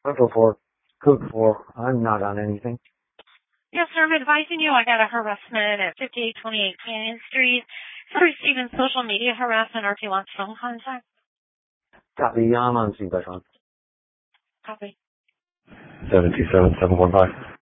Go for it. Good for. I'm not on anything. Yes, sir. I'm advising you I got a harassment at 5828 Canyon Street. For receiving social media harassment or if you want phone contact. Copy. I'm on speakerphone. Copy. 727-715.